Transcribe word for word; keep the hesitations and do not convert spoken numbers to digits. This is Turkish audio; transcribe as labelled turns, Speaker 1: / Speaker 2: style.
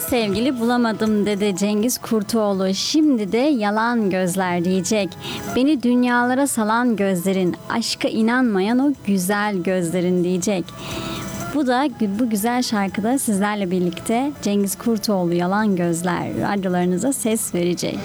Speaker 1: sevgili bulamadım dedi Cengiz Kurtoğlu. Şimdi de yalan gözler diyecek. Beni dünyalara salan gözlerin, aşka inanmayan o güzel gözlerin diyecek. Bu da bu güzel şarkıda sizlerle birlikte Cengiz Kurtoğlu Yalan Gözler radyolarınıza ses verecek.